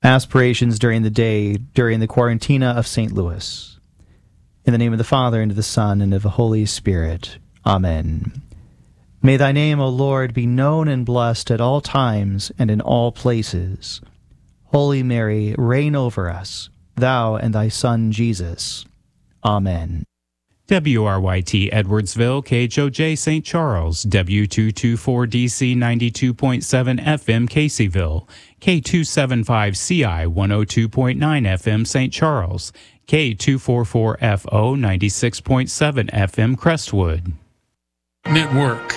aspirations during the day during the Quarantina of St. Louis. In the name of the Father, and of the Son, and of the Holy Spirit. Amen. May thy name, O Lord, be known and blessed at all times and in all places. Holy Mary, reign over us, thou and thy Son Jesus. Amen. WRYT Edwardsville, KHOJ St. Charles, W224DC 92.7 FM Caseyville, K275CI 102.9 FM St. Charles, K244FO 96.7 FM Crestwood. Network.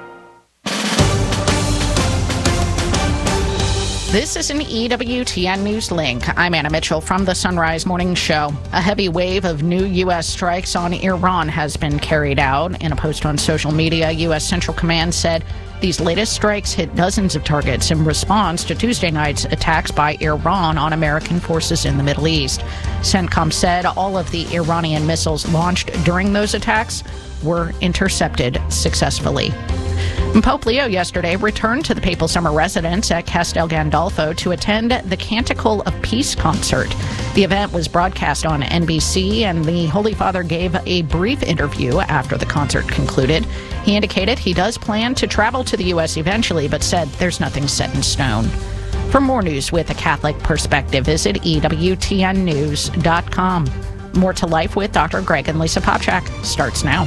This is an EWTN News Link. I'm Anna Mitchell from the Sunrise Morning Show. A heavy wave of new U.S. strikes on Iran has been carried out. In a post on social media, U.S. Central Command said these latest strikes hit dozens of targets in response to Tuesday night's attacks by Iran on American forces in the Middle East. CENTCOM said all of the Iranian missiles launched during those attacks were intercepted successfully. Pope Leo yesterday returned to the papal summer residence at Castel Gandolfo to attend the Canticle of Peace concert. The event was broadcast on NBC, and the Holy Father gave a brief interview after the concert concluded. He indicated he does plan to travel to the U.S. eventually, but said there's nothing set in stone. For more news with a Catholic perspective, visit EWTNnews.com. More to Life with Dr. Greg and Lisa Popchak starts now.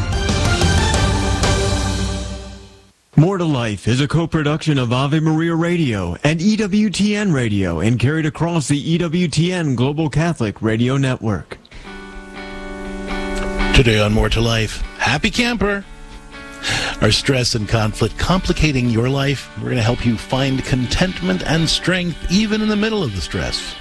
More to Life is a co-production of Ave Maria Radio and EWTN Radio and carried across the EWTN Global Catholic Radio Network. Today on More to Life, happy camper. Are stress and conflict complicating your life? We're going to help you find contentment and strength even in the middle of the stress.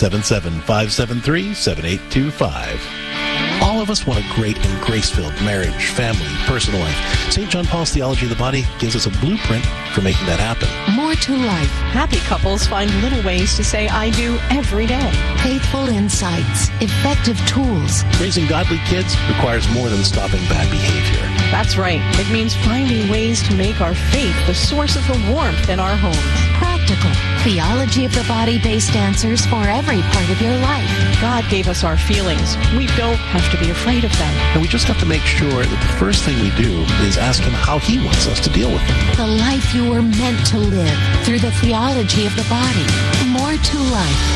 877-573-7825. All of us want a great and grace-filled marriage, family, personal life. St. John Paul's Theology of the Body gives us a blueprint for making that happen. More to Life. Happy couples find little ways to say I do every day. Faithful insights. Effective tools. Raising godly kids requires more than stopping bad behavior. That's right. It means finding ways to make our faith the source of the warmth in our homes. Practical. Theology of the Body-based answers for every part of your life. God gave us our feelings. We don't have to be afraid of them. And we just have to make sure that the first thing we do is ask Him how He wants us to deal with them. The life you were meant to live through the theology of the body. More to Life.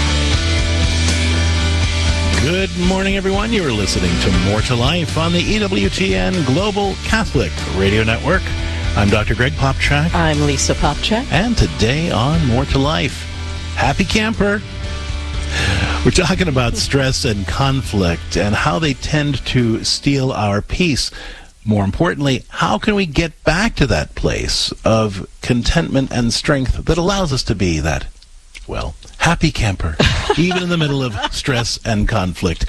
Good morning, everyone. You're listening to More to Life on the EWTN Global Catholic Radio Network. I'm Dr. Greg Popchak. I'm Lisa Popchak. And today on More to Life, happy camper. We're talking about stress and conflict and how they tend to steal our peace. More importantly, how can we get back to that place of contentment and strength that allows us to be that, well, happy camper, even in the middle of stress and conflict.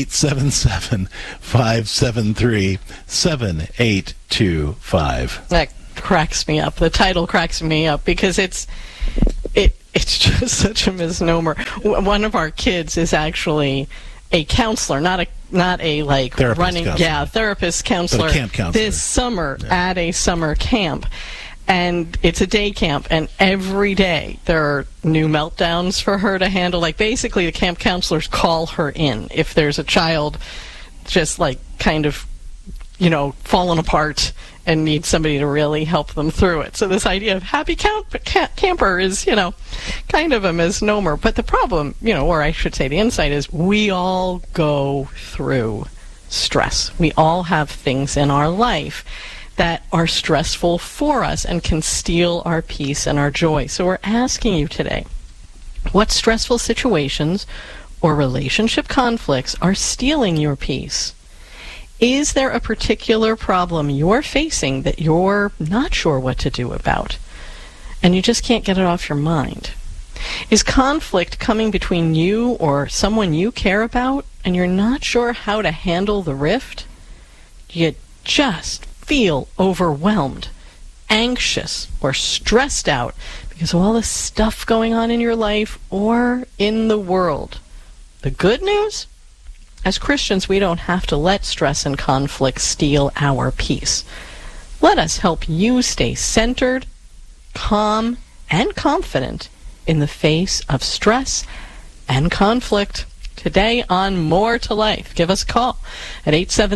877-573-7825. That cracks me up. The title cracks me up because it's just such a misnomer. One of our kids is actually a counselor, not a like therapist running counselor. Therapist counselor, but a camp counselor this summer at a summer camp. And it's a day camp, and every day there are new meltdowns for her to handle. Like, basically, the camp counselors call her in if there's a child just, like, kind of, you know, falling apart and needs somebody to really help them through it. So this idea of happy camper is, you know, kind of a misnomer. But the problem, you know, or I should say the insight is we all go through stress. We all have things in our life that are stressful for us and can steal our peace and our joy. So we're asking you today, what stressful situations or relationship conflicts are stealing your peace? Is there a particular problem you're facing that you're not sure what to do about, and you just can't get it off your mind? Is conflict coming between you or someone you care about, and you're not sure how to handle the rift? You just feel overwhelmed, anxious, or stressed out because of all the stuff going on in your life or in the world. The good news? As Christians, we don't have to let stress and conflict steal our peace. Let us help you stay centered, calm, and confident in the face of stress and conflict. Today on More to Life, give us a call at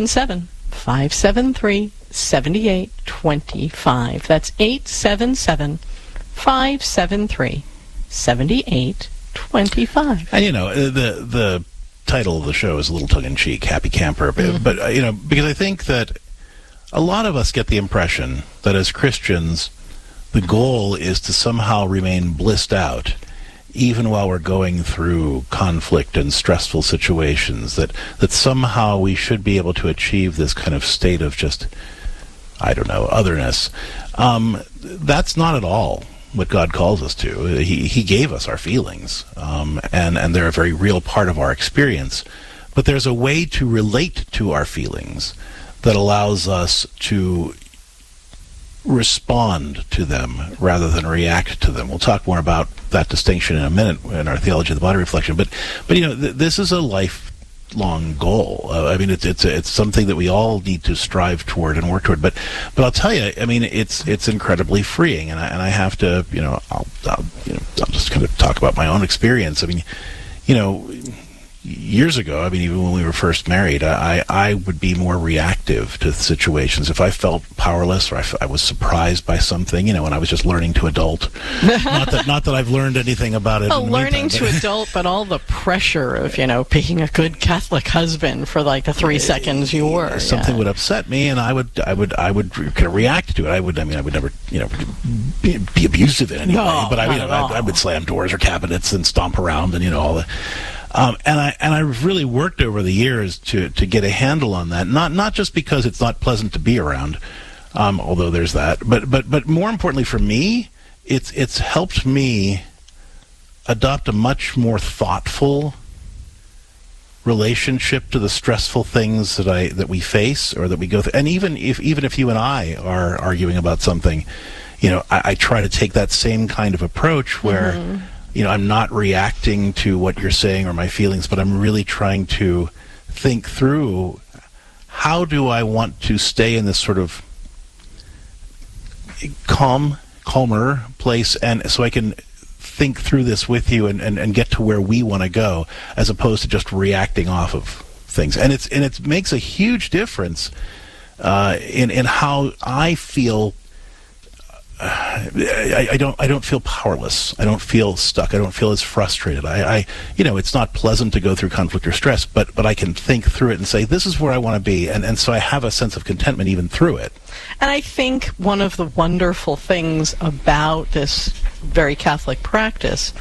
877-573-7825. That's 877-573-7825. And the title of the show is a little tongue-in-cheek, Happy Camper, but because I think that a lot of us get the impression that as Christians, the goal is to somehow remain blissed out even while we're going through conflict and stressful situations, that somehow we should be able to achieve this kind of state of just, otherness. That's not at all what God calls us to. He gave us our feelings, and they're a very real part of our experience. But there's a way to relate to our feelings that allows us to respond to them rather than react to them. We'll talk more about that distinction in a minute in our Theology of the Body reflection. But this is a lifelong goal. It's something that we all need to strive toward and work toward. But I'll tell you, it's incredibly freeing, and I have to, I'll just kind of talk about my own experience. Years ago, even when we were first married, I would be more reactive to situations. If I felt powerless or I was surprised by something, when I was just learning to adult. not that I've learned anything about it. Well, learning to adult, but all the pressure of, being a good Catholic husband for like the 3 seconds you were. Something would upset me, and I would kind of react to it. I would never, be abusive in any way, but I would slam doors or cabinets and stomp around and, all the... And I've really worked over the years to get a handle on that. Not just because it's not pleasant to be around, although there's that, but more importantly for me, it's helped me adopt a much more thoughtful relationship to the stressful things that we face or that we go through. And even if you and I are arguing about something, I try to take that same kind of approach where. Mm-hmm. I'm not reacting to what you're saying or my feelings, but I'm really trying to think through how do I want to stay in this sort of calmer place, and so I can think through this with you and get to where we want to go, as opposed to just reacting off of things. And it makes a huge difference in how I feel. I don't feel powerless. I don't feel stuck. I don't feel as frustrated. It's not pleasant to go through conflict or stress, but I can think through it and say, this is where I want to be. And so I have a sense of contentment even through it. And I think one of the wonderful things about this very Catholic practice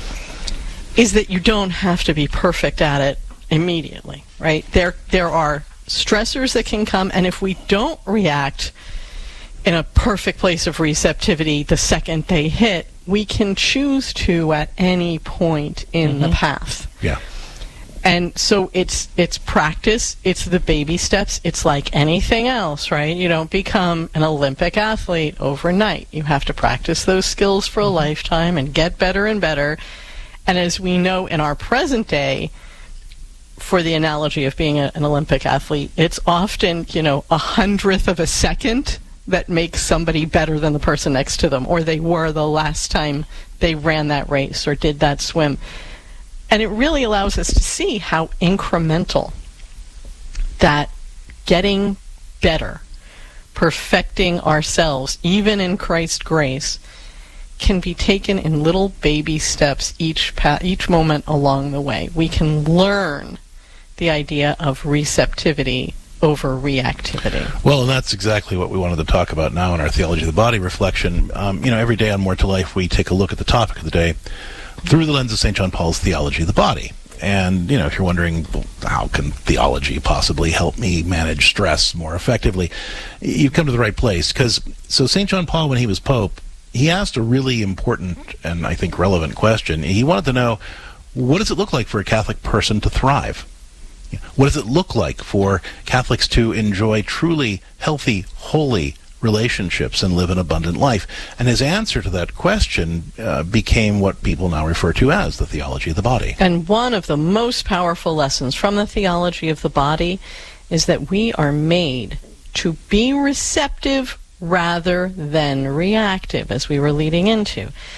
is that you don't have to be perfect at it immediately, right? There are stressors that can come, and if we don't react in a perfect place of receptivity the second they hit, we can choose to at any point in the path. Yeah. And so it's practice, it's the baby steps, it's like anything else, right? You don't become an Olympic athlete overnight. You have to practice those skills for a lifetime and get better and better. And as we know in our present day, for the analogy of being an Olympic athlete, it's often, 100th of a second that makes somebody better than the person next to them, or they were the last time they ran that race or did that swim. And it really allows us to see how incremental that getting better, perfecting ourselves, even in Christ's grace, can be taken in little baby steps each moment along the way. We can learn the idea of receptivity over reactivity. Well, and that's exactly what we wanted to talk about now in our Theology of the Body reflection. Every day on More to Life, we take a look at the topic of the day through the lens of St. John Paul's Theology of the Body. And, if you're wondering, well, how can theology possibly help me manage stress more effectively, you've come to the right place. So St. John Paul, when he was Pope, he asked a really important and I think relevant question. He wanted to know, what does it look like for a Catholic person to thrive? What does it look like for Catholics to enjoy truly healthy, holy relationships and live an abundant life? And his answer to that question became what people now refer to as the Theology of the Body. And one of the most powerful lessons from the Theology of the Body is that we are made to be receptive rather than reactive, as we were leading into.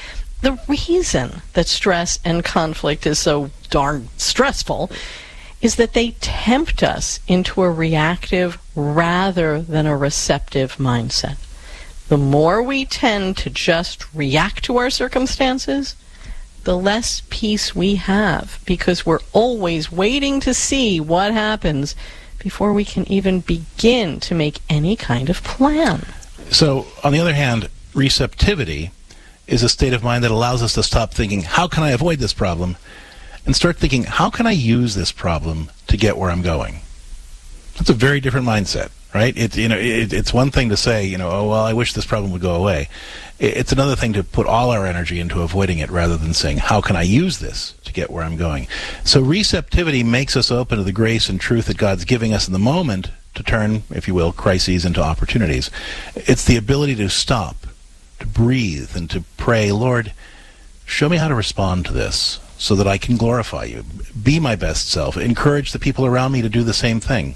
The reason that stress and conflict is so darn stressful is that they tempt us into a reactive rather than a receptive mindset. The more we tend to just react to our circumstances, the less peace we have, because we're always waiting to see what happens before we can even begin to make any kind of plan. So, on the other hand, receptivity is a state of mind that allows us to stop thinking, how can I avoid this problem? And start thinking, how can I use this problem to get where I'm going? That's a very different mindset, right? It's one thing to say, oh, well, I wish this problem would go away. It's another thing to put all our energy into avoiding it rather than saying, how can I use this to get where I'm going? So receptivity makes us open to the grace and truth that God's giving us in the moment to turn, if you will, crises into opportunities. It's the ability to stop, to breathe, and to pray, Lord, show me how to respond to this so that I can glorify you, be my best self, encourage the people around me to do the same thing.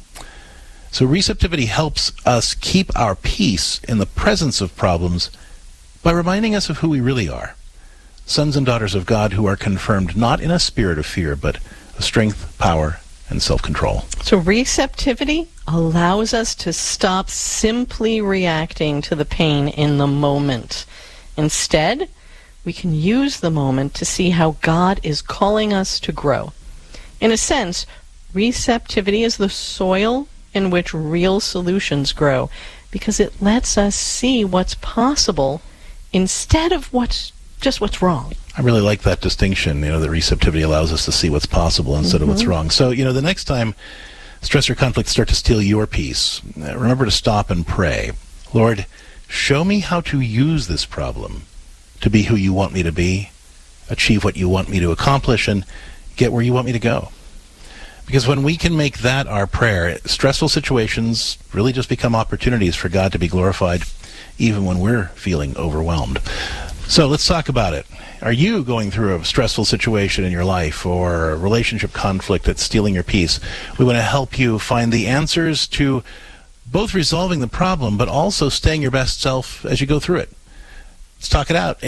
So receptivity helps us keep our peace in the presence of problems by reminding us of who we really are, sons and daughters of God who are confirmed not in a spirit of fear, but of strength, power, and self-control. So receptivity allows us to stop simply reacting to the pain in the moment. Instead, we can use the moment to see how God is calling us to grow. In a sense, receptivity is the soil in which real solutions grow, because it lets us see what's possible instead of what's wrong. I really like that distinction, that receptivity allows us to see what's possible instead of what's wrong. So, the next time stress or conflict start to steal your peace, remember to stop and pray. Lord, show me how to use this problem to be who you want me to be, achieve what you want me to accomplish, and get where you want me to go. Because when we can make that our prayer, stressful situations really just become opportunities for God to be glorified, even when we're feeling overwhelmed. So let's talk about it. Are you going through a stressful situation in your life or a relationship conflict that's stealing your peace? We want to help you find the answers to both resolving the problem, but also staying your best self as you go through it. Let's talk it out.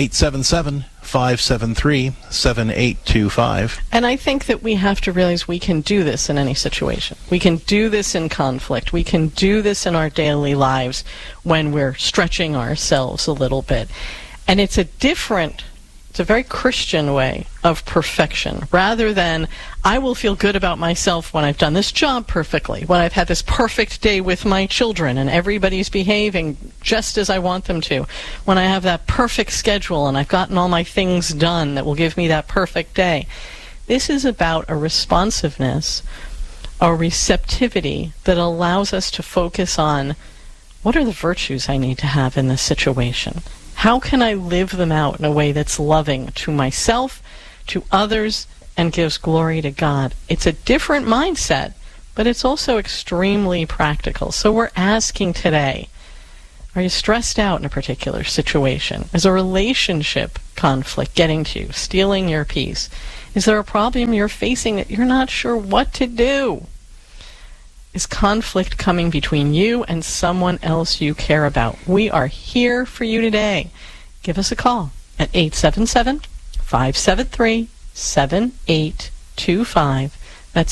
877-573-7825. And I think that we have to realize we can do this in any situation. We can do this in conflict. We can do this in our daily lives when we're stretching ourselves a little bit. And it's a very Christian way of perfection, rather than I will feel good about myself when I've done this job perfectly, when I've had this perfect day with my children and everybody's behaving just as I want them to, when I have that perfect schedule and I've gotten all my things done that will give me that perfect day. This is about a responsiveness, a receptivity that allows us to focus on what are the virtues I need to have in this situation. How can I live them out in a way that's loving to myself, to others, and gives glory to God? It's a different mindset, but it's also extremely practical. So we're asking today, are you stressed out in a particular situation? Is a relationship conflict getting to you, stealing your peace? Is there a problem you're facing that you're not sure what to do? Is conflict coming between you and someone else you care about? We are here for you today. Give us a call at 877-573-7825. That's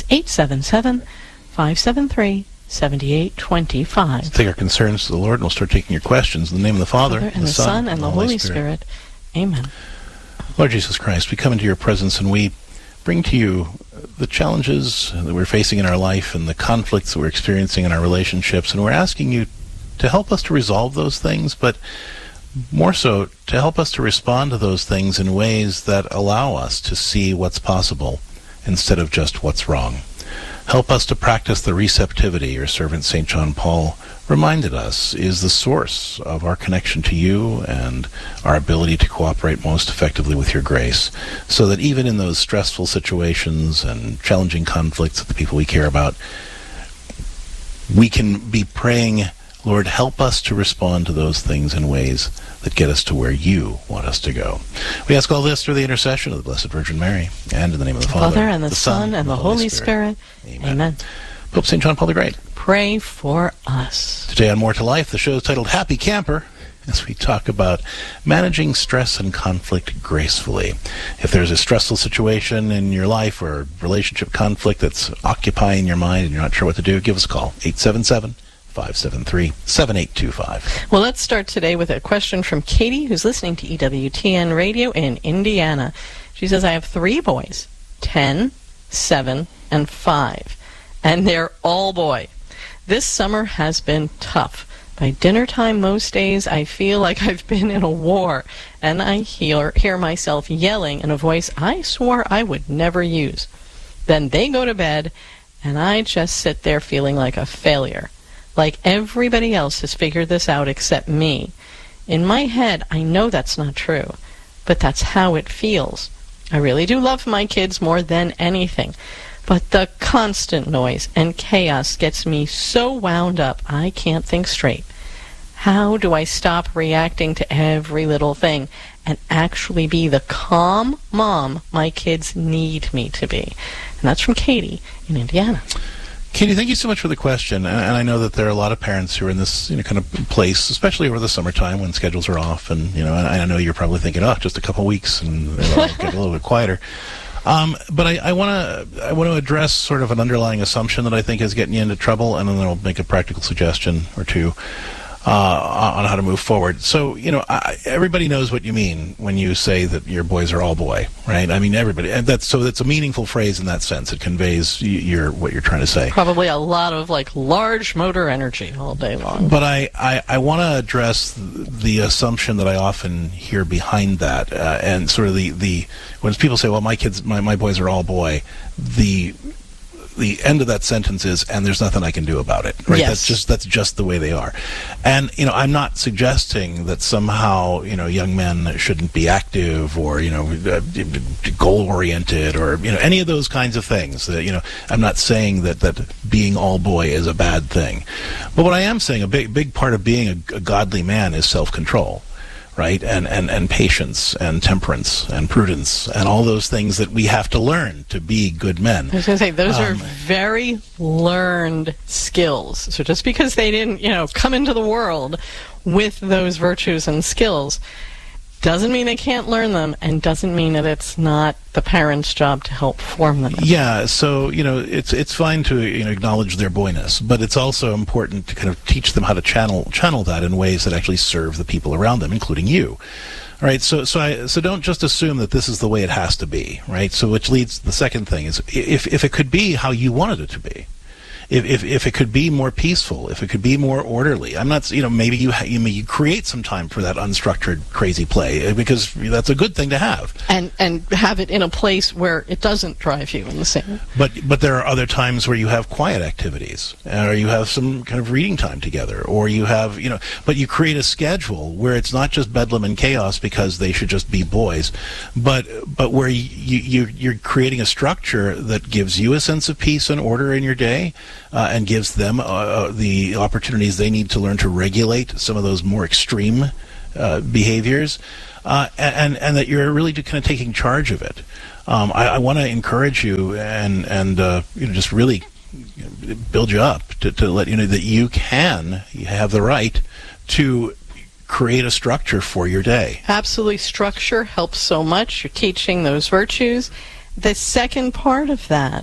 877-573-7825. Let's take our concerns to the Lord, and we'll start taking your questions. In the name of the Father, and the Son, and the Holy Spirit. Amen. Lord Jesus Christ, we come into your presence and we bring to you the challenges that we're facing in our life and the conflicts that we're experiencing in our relationships, and we're asking you to help us to resolve those things, but more so to help us to respond to those things in ways that allow us to see what's possible instead of just what's wrong. Help us to practice the receptivity your servant St. John Paul reminded us is the source of our connection to you and our ability to cooperate most effectively with your grace, so that even in those stressful situations and challenging conflicts with the people we care about, we can be praying, Lord, help us to respond to those things in ways that get us to where you want us to go. We ask all this through the intercession of the Blessed Virgin Mary, and in the name of the Father, and the Son, and the Holy Spirit. Amen. Pope St. John Paul the Great, pray for us. Today on More to Life, the show is titled Happy Camper. as we talk about managing stress and conflict gracefully. If there's a stressful situation in your life or a relationship conflict that's occupying your mind and you're not sure what to do, give us a call, 877-573-7825. Well, let's start today with a question from Katie, who's listening to EWTN Radio in Indiana. She says, I have 3 boys, 10, 7, and 5, and they're all boy. This summer has been tough. By dinner time most days, I feel like I've been in a war, and I hear myself yelling in a voice I swore I would never use. Then they go to bed, and I just sit there feeling like a failure. Like everybody else has figured this out except me. In my head, I know that's not true, but that's how it feels. I really do love my kids more than anything. But the constant noise and chaos gets me so wound up I can't think straight. How do I stop reacting to every little thing and actually be the calm mom my kids need me to be? And that's from Katie in Indiana. Katie, thank you so much for the question. And I know that there are a lot of parents who are in this kind of place, especially over the summertime when schedules are off. And I know you're probably thinking, just a couple of weeks and it'll get a little bit quieter. But I want to address sort of an underlying assumption that I think is getting you into trouble, and then I'll make a practical suggestion or two on how to move forward. So, everybody knows what you mean when you say that your boys are all boy, right? I mean, everybody. And that's a meaningful phrase in that sense. It conveys what you're trying to say. Probably a lot of large motor energy all day long. But I want to address the assumption that I often hear behind that, and sort of the when people say, well, my boys are all boy, the end of that sentence is, and there's nothing I can do about it, right? Yes. That's just the way they are. And I'm not suggesting that somehow young men shouldn't be active or goal oriented or any of those kinds of things. That I'm not saying that being all boy is a bad thing. But what I am saying, a big part of being a godly man is self-control. Right? And patience and temperance and prudence and all those things that we have to learn to be good men. I was going to say, those are very learned skills. So just because they didn't, come into the world with those virtues and skills doesn't mean they can't learn them, and doesn't mean that it's not the parents' job to help form them. Yeah, so it's fine to acknowledge their boyness, but it's also important to kind of teach them how to channel that in ways that actually serve the people around them, including you. All right, so don't just assume that this is the way it has to be, right? So which leads to the second thing is if it could be how you wanted it to be. If it could be more peaceful, if it could be more orderly, I'm not, maybe you create some time for that unstructured, crazy play, because that's a good thing to have. And have it in a place where it doesn't drive you insane. But there are other times where you have quiet activities, or you have some kind of reading time together, or you have, but you create a schedule where it's not just bedlam and chaos because they should just be boys, but where you're creating a structure that gives you a sense of peace and order in your day. And gives them the opportunities they need to learn to regulate some of those more extreme behaviors, and that you're really kind of taking charge of it. I want to encourage you and just really build you up to let you know that you have the right to create a structure for your day. Absolutely. Structure helps so much. You're teaching those virtues. The second part of that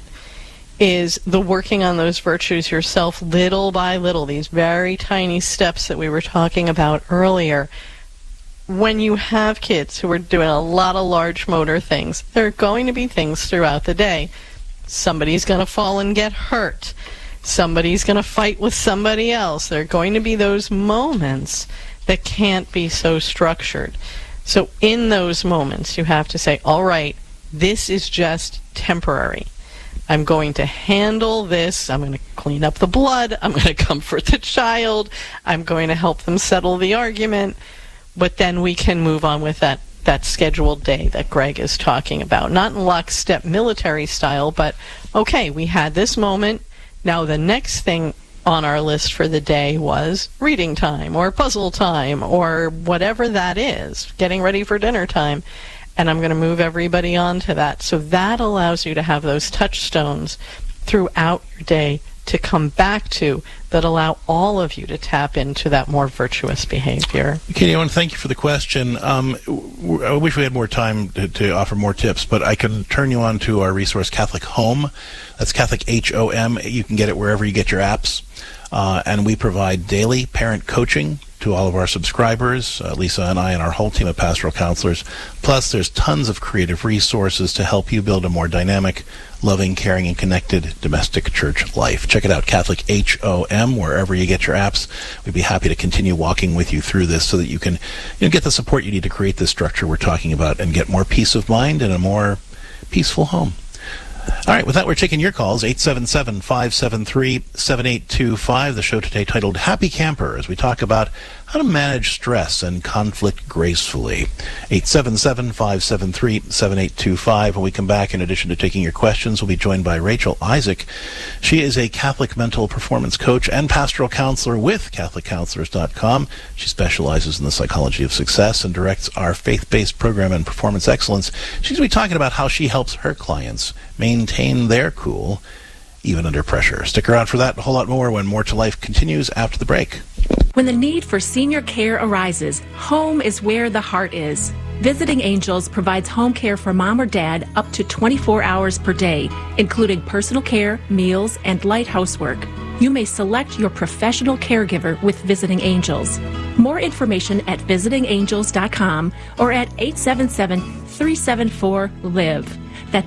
is the working on those virtues yourself little by little, these very tiny steps that we were talking about earlier. When you have kids who are doing a lot of large motor things, there are going to be things throughout the day. Somebody's going to fall and get hurt. Somebody's going to fight with somebody else. There are going to be those moments that can't be so structured. So in those moments, you have to say, all right, this is just temporary. I'm going to handle this. I'm going to clean up the blood. I'm going to comfort the child. I'm going to help them settle the argument. But then we can move on with that scheduled day that Greg is talking about. Not in lockstep military style, but okay, we had this moment. Now the next thing on our list for the day was reading time or puzzle time or whatever that is, getting ready for dinner time. And I'm going to move everybody on to that. So that allows you to have those touchstones throughout your day to come back to that allow all of you to tap into that more virtuous behavior? Katie Owen, thank you for the question. I wish we had more time to offer more tips, but I can turn you on to our resource, Catholic Home. That's Catholic HOM. You can get it wherever you get your apps. And we provide daily parent coaching to all of our subscribers, Lisa and I and our whole team of pastoral counselors. Plus, there's tons of creative resources to help you build a more dynamic, loving, caring, and connected domestic church life. Check it out, Catholic HOM, wherever you get your apps. We'd be happy to continue walking with you through this so that you can get the support you need to create this structure we're talking about and get more peace of mind and a more peaceful home. All right, with that, we're taking your calls, 877-573-7825. The show today titled Happy Camper, as we talk about how to manage stress and conflict gracefully. 877-573-7825. When we come back, in addition to taking your questions, we'll be joined by Rachel Isaac. She is a Catholic mental performance coach and pastoral counselor with CatholicCounselors.com. She specializes in the psychology of success and directs our faith-based program in performance excellence. She's going to be talking about how she helps her clients maintain their cool even under pressure. Stick around for that and a whole lot more when More to Life continues after the break. When the need for senior care arises, home is where the heart is. Visiting Angels provides home care for mom or dad up to 24 hours per day, including personal care, meals, and light housework. You may select your professional caregiver with Visiting Angels. More information at visitingangels.com or at 877-374-LIVE. That's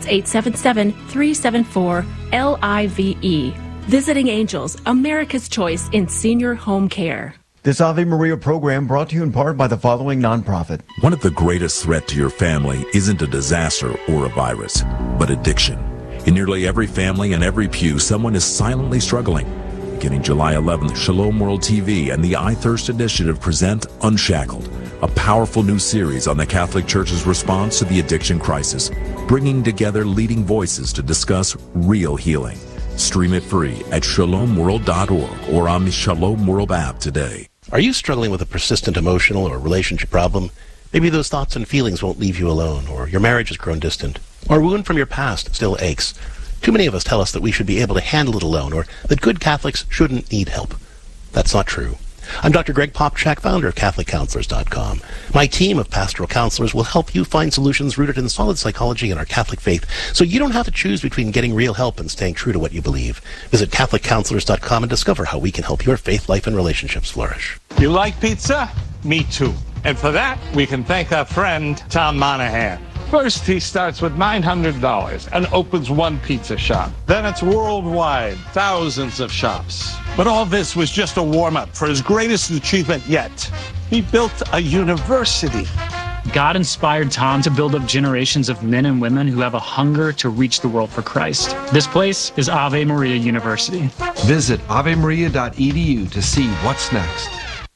877-374-LIVE. Visiting Angels, America's choice in senior home care. This Ave Maria program brought to you in part by the following nonprofit. One of the greatest threats to your family isn't a disaster or a virus, but addiction. In nearly every family and every pew, someone is silently struggling. Beginning July 11th, Shalom World TV and the I Thirst Initiative present Unshackled, a powerful new series on the Catholic Church's response to the addiction crisis, bringing together leading voices to discuss real healing. Stream it free at shalomworld.org or on the Shalom World app today. Are you struggling with a persistent emotional or relationship problem? Maybe those thoughts and feelings won't leave you alone, or your marriage has grown distant, or a wound from your past still aches. Too many of us tell us that we should be able to handle it alone, or that good Catholics shouldn't need help. That's not true. I'm Dr. Greg Popchak, founder of CatholicCounselors.com. My team of pastoral counselors will help you find solutions rooted in solid psychology and our Catholic faith, so you don't have to choose between getting real help and staying true to what you believe. Visit CatholicCounselors.com and discover how we can help your faith, life, and relationships flourish. You like pizza? Me too. And for that, we can thank our friend, Tom Monahan. First, he starts with $900 and opens one pizza shop. Then it's worldwide, thousands of shops. But all this was just a warm-up for his greatest achievement yet. He built a university. God inspired Tom to build up generations of men and women who have a hunger to reach the world for Christ. This place is Ave Maria University. Visit avemaria.edu to see what's next.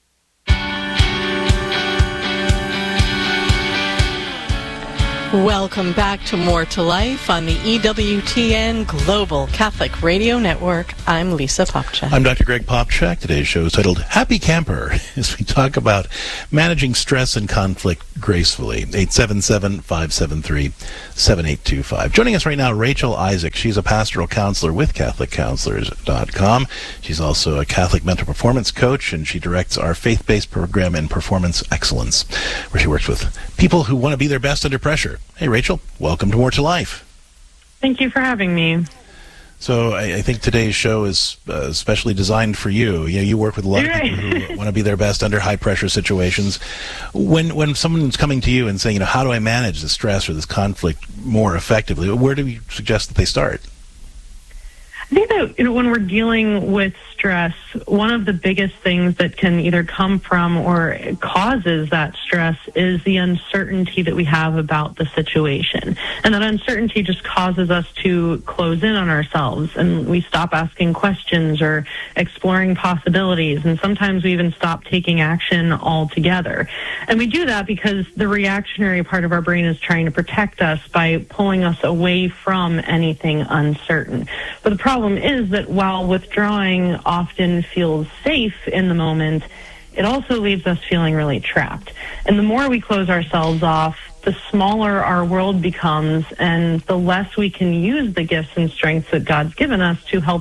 Welcome back to More to Life on the EWTN Global Catholic Radio Network. I'm Lisa Popchak. I'm Dr. Greg Popchak. Today's show is titled Happy Camper, as we talk about managing stress and conflict gracefully. 877-573-7825. Joining us right now, Rachel Isaac. She's a pastoral counselor with CatholicCounselors.com. She's also a Catholic mental performance coach, and she directs our faith-based program in performance excellence, where she works with people who want to be their best under pressure. Hey, Rachel, welcome to More to Life. Thank you for having me. So I think today's show is specially designed for you. You work with a lot of people who want to be their best under high-pressure situations. When someone's coming to you and saying, how do I manage this stress or this conflict more effectively, where do you suggest that they start? I think that when we're dealing with stress, one of the biggest things that can either come from or causes that stress is the uncertainty that we have about the situation. And that uncertainty just causes us to close in on ourselves, and we stop asking questions or exploring possibilities, and sometimes we even stop taking action altogether. And we do that because the reactionary part of our brain is trying to protect us by pulling us away from anything uncertain. But the problem is that while withdrawing often feels safe in the moment, it also leaves us feeling really trapped. And the more we close ourselves off, the smaller our world becomes, and the less we can use the gifts and strengths that God's given us to help us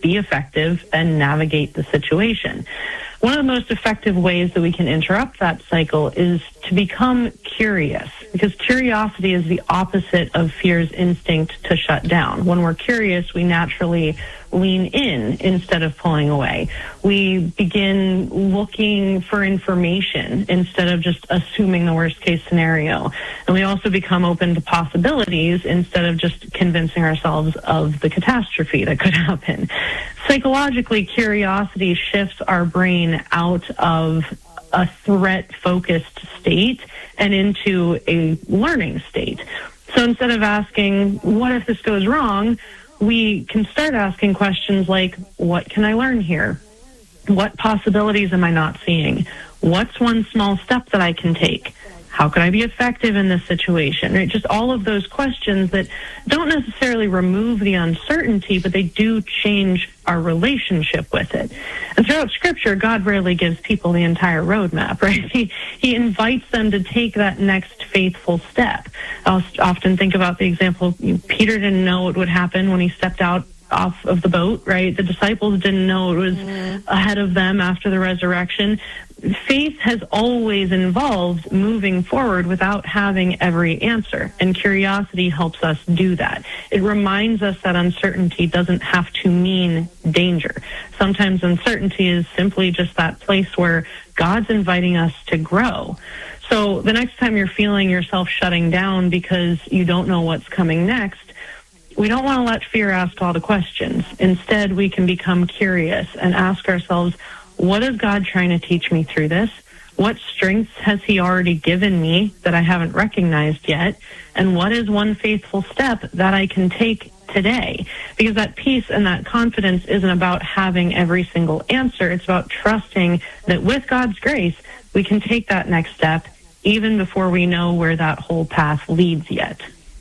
be effective and navigate the situation. One of the most effective ways that we can interrupt that cycle is to become curious, because curiosity is the opposite of fear's instinct to shut down. When we're curious, we naturally lean in instead of pulling away. We begin looking for information instead of just assuming the worst case scenario. And we also become open to possibilities instead of just convincing ourselves of the catastrophe that could happen. Psychologically, curiosity shifts our brain out of a threat-focused state and into a learning state. So instead of asking, what if this goes wrong, we can start asking questions like, what can I learn here? What possibilities am I not seeing? What's one small step that I can take? How could I be effective in this situation? Right? Just all of those questions that don't necessarily remove the uncertainty, but they do change our relationship with it. And throughout Scripture, God rarely gives people the entire roadmap, right? He invites them to take that next faithful step. I'll often think about the example, Peter didn't know what would happen when he stepped out off of the boat, right? The disciples didn't know it was ahead of them after the resurrection. Faith has always involved moving forward without having every answer, and curiosity helps us do that. It reminds us that uncertainty doesn't have to mean danger. Sometimes uncertainty is simply just that place where God's inviting us to grow. So the next time you're feeling yourself shutting down because you don't know what's coming next, we don't want to let fear ask all the questions. Instead, we can become curious and ask ourselves, what is God trying to teach me through this? What strengths has he already given me that I haven't recognized yet? And what is one faithful step that I can take today? Because that peace and that confidence isn't about having every single answer. It's about trusting that with God's grace, we can take that next step even before we know where that whole path leads yet.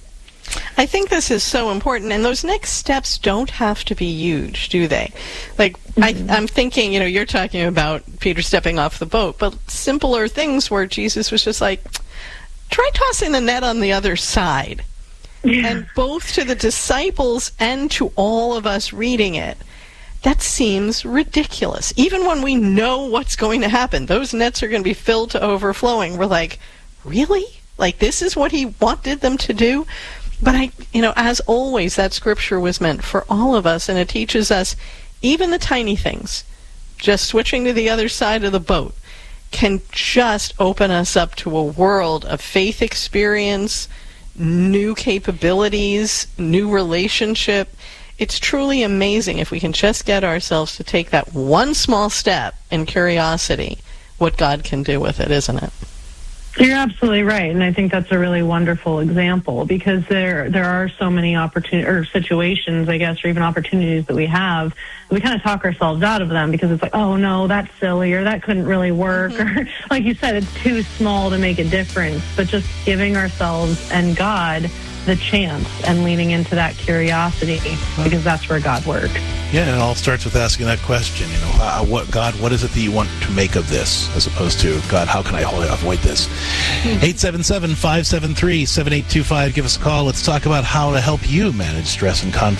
I think this is so important, and those next steps don't have to be huge, do they? Like, I'm thinking, you're talking about Peter stepping off the boat, but simpler things where Jesus was just like, try tossing the net on the other side. Yeah. And both to the disciples and to all of us reading it, that seems ridiculous. Even when we know what's going to happen, those nets are going to be filled to overflowing. We're like, really? Like, this is what he wanted them to do? But as always, that scripture was meant for all of us, and it teaches us even the tiny things. Just switching to the other side of the boat can just open us up to a world of faith experience, new capabilities, new relationship. It's truly amazing if we can just get ourselves to take that one small step in curiosity, what God can do with it, isn't it? You're absolutely right, and I think that's a really wonderful example, because there are so many situations, I guess, or even opportunities that we have. We kind of talk ourselves out of them because it's like, oh no, that's silly, or that couldn't really work, or like you said, it's too small to make a difference. But just giving ourselves and God the chance and leaning into that curiosity, because that's where God works. Yeah, and it all starts with asking that question, what is it that you want to make of this, as opposed to, God, how can I avoid this? 877-573-7825. Give us a call. Let's talk about how to help you manage stress and conflict.